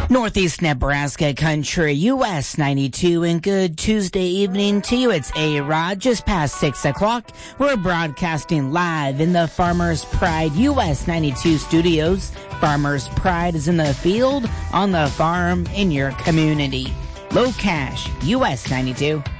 Northeast Nebraska Country, US 92, and good Tuesday evening to you. It's A-Rod, just past 6 o'clock. We're broadcasting live in the Farmers Pride US 92 studios. Farmers Pride is in the field, on the farm, in your community. Low Cash, US 92.